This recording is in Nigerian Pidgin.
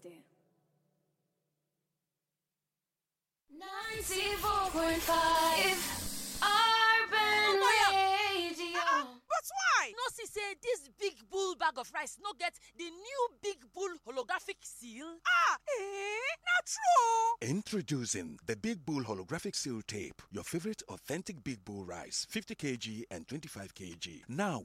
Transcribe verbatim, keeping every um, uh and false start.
there. ninety-four point five Urban Radio. Uh-uh. But why? No see say this big bull bag of rice no get the new big bull holographic seal? Ah, eh? Not true. Introducing the Big Bull Holographic Seal Tape, your favorite authentic Big Bull rice, fifty kilograms and twenty-five kilograms. Now